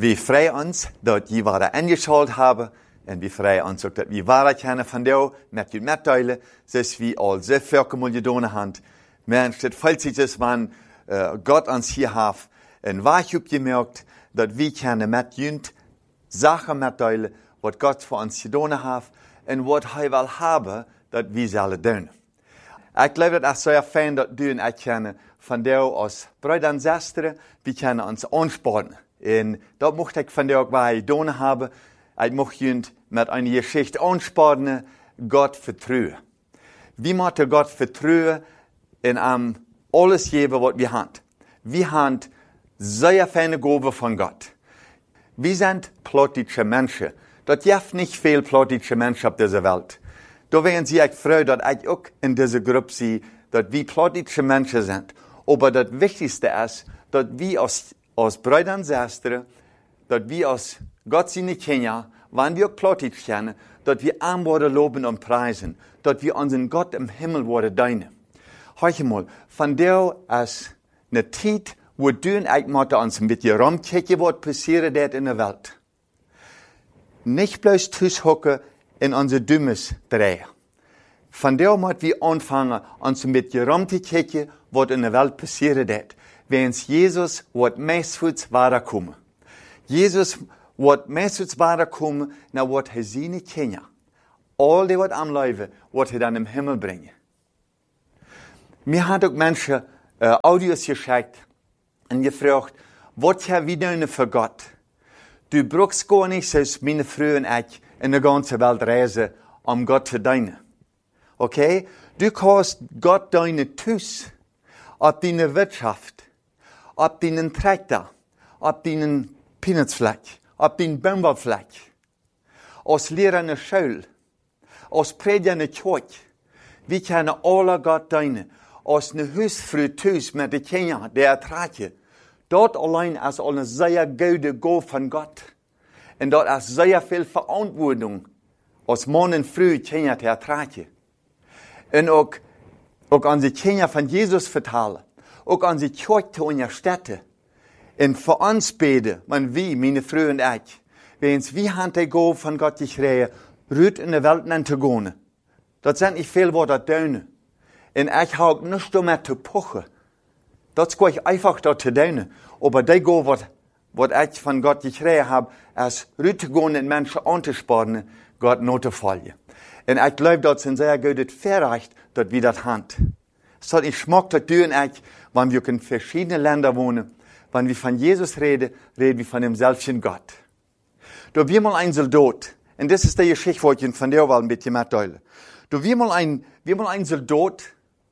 wie frei uns, dat je waren angeschaut hebben, en wie frei ons ook dat we waren kennen van jou, met je meddelen, zoals we al zo veel gedaan hebben. Men het fällt sich das, wann Gott uns hier hat, en waar je gemerkt, dat we kennen met junt, Sachen meddelen, wat Gott voor ons gedaan heeft, en wat hij wil hebben, dat we zullen doen. Ik geloof dat het zo fijn dat du en ik kennen van jou als broeder en zuster, we kunnen ons aansporen. En dat mocht ik van jou ook waar gedaan hebben. Ik mocht je met een geschichte aansporen, God vertrouwen. We moeten God vertrouwen en alles geven wat we hebben. We hebben zeer fijne gaven van God. We zijn plotische mensen. Dat heeft niet veel plotische mensen op deze wereld. Daarom zie ik vrij dat ik ook in deze groep zie dat we plotische mensen zijn. Maar het wichtigste is dat we als broeder en zuster, dat we als God zijn kinderen, wanneer we ook plotisch kennen, dat we aan worden lopen en prijzen. Dat we onze God im Himmel worden dienen. Hoor je mal, van daar is een tijd waar du en ik moeten ons een beetje rondkijken wat passiert in de wereld. Niet bloos thuishocken in onze dummes draaien. Van daar moeten we aanvangen ons een beetje rond te kijken wat in de wereld passiert. Wens Jezus wordt meestvoets waar komen. Jezus wordt meestvoets waar komen, naar wat hij zien kinderen. Al die wat am leven, wat hij dan im Himmel brengen. Mir hat ook mensen audio's geschickt en gevraagd, wat gaan we doen voor God? Du brauchst gar nicht, zoals mijn vrouw en ik, in de ganze wereld reizen om God te dienen. Okay? Du kannst Gott dienen thuis, op deine Wirtschaft, op deinen Traktor, op deinen Peanutsfleck, op deinen Baumwollfleck, als Lehrer in der Schule, als Prediger in der Kirche. Wir können alle Gott dienen. Als een huisvrouw thuis met de kinderen, die ertragen. Dat alleen is al een zeer goede gaaf van God. En dat is zeer veel verantwoording. Als man en vrouw kinderen te ertragen. En ook onze kinderen van Jezus vertalen. Ook onze kerk te ondersteunen. En voor ons beden, want wie, mijn vrouw en ik. Wens wie hebben die gaaf van God gekregen, ruut in de wereld naar te gaan. Dat zijn niet veel wat dat doen. En ik heb ook niets om te pochen. Dat is gewoon einfach dat te doen. Maar die gaaf wat ik van God gekregen heb, is ruit te gaan en mensen aan te sparen, God na te volgen. En ik geloof dat het zeer goed het verrecht dat we dat hebben. Het is smak dat du en ik, wanneer we in verschillende landen wonen, wanneer we van Jezus reden we van hemzelfden God. Da wir mal ein Soldat, und das ist die Geschichte, wo ich von der Wahl ein bisschen mitteilen. Da wir mal ein Soldat,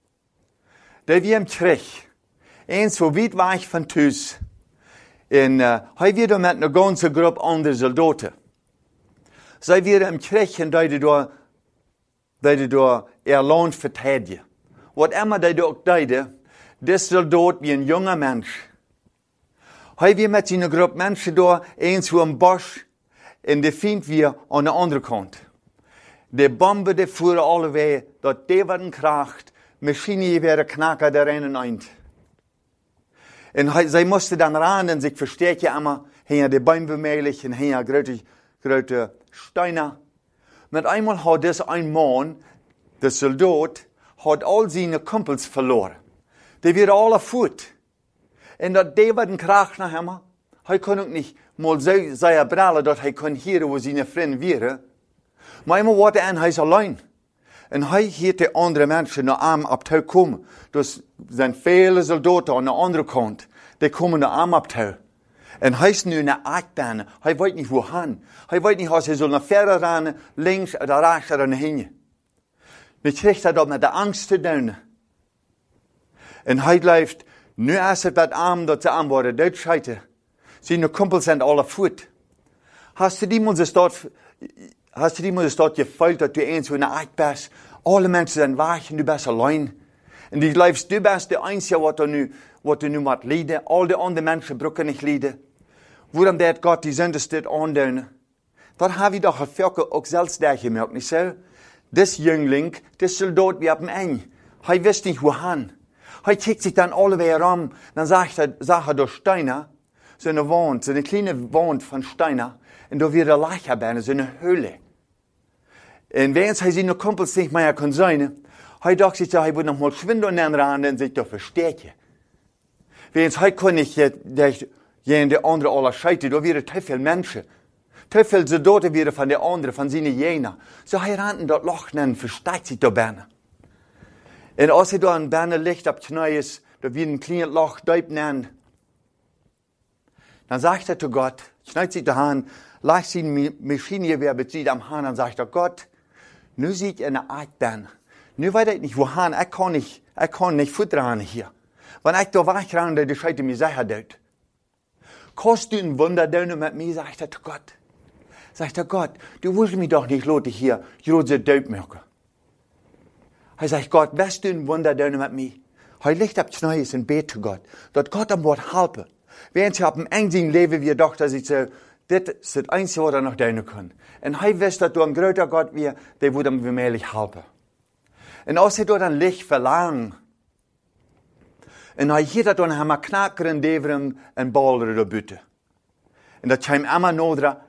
der wir im Krieg, eins so weit war ich von Tüß, und heute wieder mit einer ganzen Gruppe anderer Soldaten. Sei wir im Krieg, und die da ihr Land verteidigen. Was immer die da auch deiden, das Soldat wie ein junger Mensch. Heute wir mit einer Gruppe Menschen da, eins so im Bosch, und die finden wir an der anderen Kant. Die Bomben, die fuhren alle Wege, dat die werden kracht, Maschinengewehre knacken da rein und ein. Und sie mussten dann ran und sich verstärken immer, hinter die Bäume mählich und hinter große Steine. Mit einmal hat das ein Mann, der Soldat, hat all seine Kumpels verloren. Die werden alle fort. Und dat die werden kracht nach ihm. Er kann auch nicht mal seine Brille, dass er kann hören, wo seine Freunde wären. Maar eenmaal wordt hij is alleen. En hij heeft de andere mensen naar hem op touw komen. Dus zijn vele soldaten aan de andere kant. Die komen naar hem op touw. En hij is nu naar Achtbaan. Hij weet niet waarheen. Hij weet niet als hij zal naar verder rennen, links of rechts of naar heen. Nu krijgt hij dat met de angst te doen. En hij blijft, nu is het dat arm dat ze aan worden doodscheiden. Zijn kumpels zijn alle voet. Hast du die mal dort gefühlt, dass du eins so eine Art bist? Alle Menschen sind weg und du bist allein. Und du bleibst, du bist der Einzige, was du nu musst leiden. All die anderen Menschen brauchen nicht leiden. Warum wird Gott die Sünde steht andauern? Das habe ich doch auch selbst gemerkt, nicht so? Das Jüngling, das Soldat, wir haben ihn. Er wusste nicht, wohin. Er kickt sich dann alle wieder rum. Dann sagt er durch Steiner, so eine kleine Wand von Steinen. Und da wird ein Leicherbären, so eine Höhle. Und während er seine Kumpels nicht mehr kann sein, er dachte sich, er würde noch mal schwindeln ran und sich da verstärken. Während er kann nicht, der andere aller Scheite, da wären zu viele Menschen. Zu viele Soldaten wären von der anderen, von seinen Jänern. So er rannten dort Loch und versteckt sich da Berne. Und als er da ein Berne Licht ab Knäu ist, da wird ein kleines Loch deep nennen. Dann sagt er zu Gott, schneidet sich da an, leicht seine Maschinengewehr bezieht am Hahn und sagt er, Gott, nu sieht eine Art Berne. Nu weiß ich nicht, wohin, ich kann nicht futtern hier. Wenn ich da wegrenn, die Scheite mir sicher dort. Kannst du ein Wunder tun mit mir, sagt er zu Gott. Sagt er, Gott, du willst mich doch nicht lassen hier, große Deut machen. Er sagt, Gott, wirst du ein Wunder tun mit mir? Er legt ab Knäu und betet zu Gott, dass Gott am Wort helfen. Während sie auf dem engen Leben wir doch, dass ich so, das ist das Einzige, was er noch tun kann. Und er weiß, dass du ein größer Gott wir, der würde ihm mählich helfen. Und als er dort ein Licht verlangt, und er hier dann haben wir knackeren Deveren en Balder da buiten. En dat kwam immer nodra.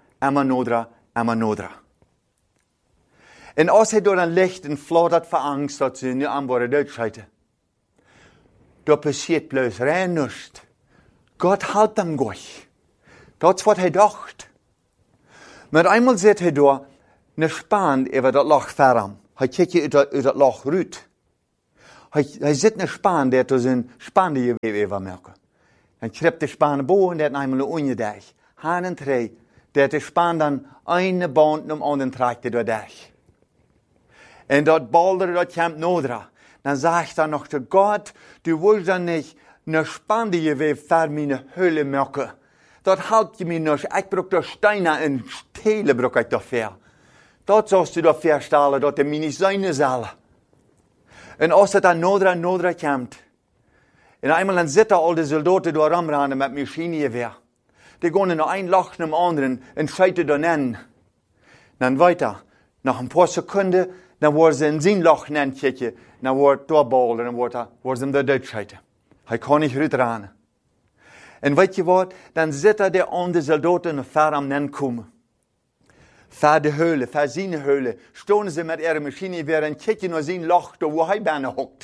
En als hij door een licht en fladdert voor angst dat ze nu aan worden uitscheiden. Dat passiert bloos rein nichts. Gott helpt hem gleich. Dat is wat hij dacht. Maar eenmaal zit hij door een span over dat loch verram. Hij kijkt uit dat loch uit. Hij zit in een span, der tot zijn span die je weer merken. Dan kript de span boven, der eenmaal een onjedeg. Haan en tree, der de span dan een band om anderen trekt door deg. En dat balder, dat komt nodra. Dan zegt hij nog te God, du willst dan niet een span die je weer voor mijn Höhle merken. Dat helpt je me nog. Ik bruk de steinen en stelen bruk ik dafür. Dat zoals du dafür stellen, dat de mijn zijn zal. En als het dan nodra komt. En eenmaal dan zitten al de soldaten door ramranen met machinegeweer. Die gaan in een Loch naar de anderen en schieten dan in. Dan weiter. Nach een paar Sekunden, dan worden ze in zijn Loch kijken. Dan wordt doorballen en worden ze hem eruit schieten. Hij kan niet uitrennen. En weet je wat? Dan zitten de andere soldaten ver am nen komen. Ver de Höhle, ver zijn Höhle. Stonden ze met ihre Maschinengeweer en kijken naar zijn Loch, waar hij bijna hokt.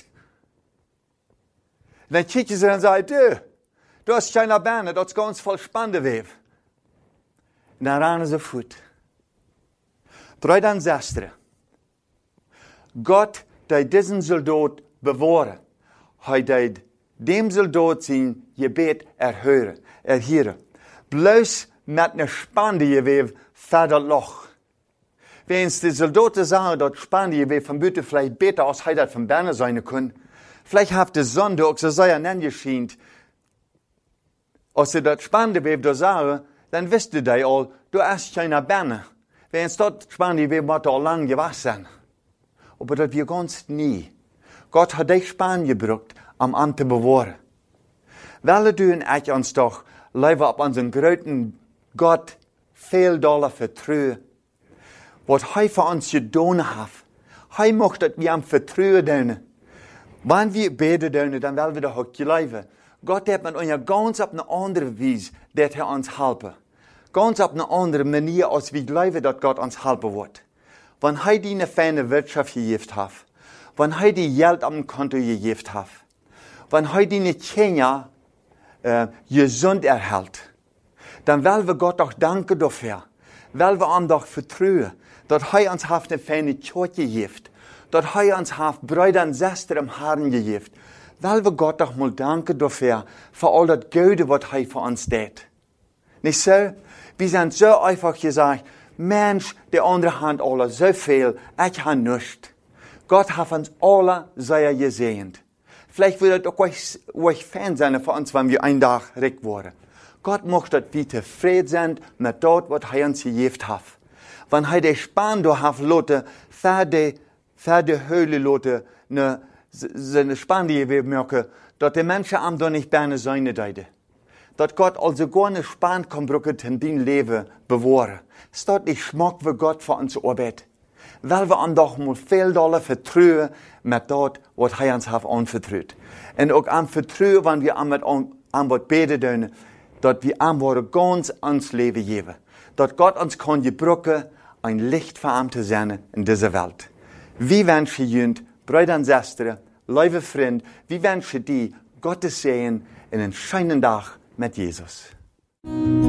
Dan kijken ze en zeggen, dat is geen Berne, dat is ganz voll spannende weef. En dan rennen ze voet. Broeder en zusteren. God, die diesen Soldat bewahren, hij deed dem Soldat zijn gebet erhören. Bloos met een spannende geweef voor dat loch. Wens de Soldaten sagen, dat spannende geweef van buiten vielleicht beter als hij dat van binnen zijn kon. Vielleicht heeft de zon ook zo sehr nengeschient. Als ze dat spannende geweef daar sagen, dan wisten die al, du ist geen binnen. Wens dat spannende geweef moet al lang gewassen. Aber dat wir ganz nie. Gott hat dich Span gebraucht, am te bewahren. Welle du und ich uns doch leben auf unseren großen Gott viel doller vertrauen. Was er für uns getan hat. Er möchte, dass wir ihm vertrauen. Wenn wir beten, dann werden wir doch auch leben. Gott hat mit uns ganz auf eine andere Weise, dass er uns helfen. Ganz auf eine andere Manier, als wir leben, dass Gott uns helfen wird. Wenn er die eine feine Wirtschaft gegeben hat, wenn er die Geld am Konto gegeben hat, wenn er die Kinder gesund erhält, dann wollen wir Gott auch danken dafür. Wollen wir ihm doch vertrauen, dass er uns eine feine Kirche gibt, dass er uns Brüder und Schwestern im Herrn gibt. Wollen wir Gott doch mal danken dafür, für all das Gute, was er für uns tut. Nicht so? Wir sind so einfach gesagt, Mensch, die andere haben alle so viel, ich habe nichts. Gott hat uns alle sehr gesegnet. Vielleicht würde es auch Fan sein für uns, wenn wir einen Tag recht waren. Gott möchte, dass wir zufrieden sind mit dem, was er uns gegeben hat. Wenn er die Span da hat, für die Höhle, seine Span die wir merken, dass die Menschen am da nicht gerne sein dürfen. Dass Gott also gar nicht Span kann brauchen, in dein Leben bewahren. Ist das nicht Schmack für Gott für uns Arbeit? Weil wir ihm doch mal viel doller vertrauen mit dem, was er uns hat anvertraut. Und auch am Vertrauen, wenn wir am was beten, dass wir einfach ganz ans Leben geben. Dass Gott uns kann gebruiken, ein Licht für ihm zu sein in dieser Welt. Wie wünschen Jünd, Brüder und Schwestern, liebe Freunde, wie wünschen die Gottes Segen in einen schönen Tag mit Jesus.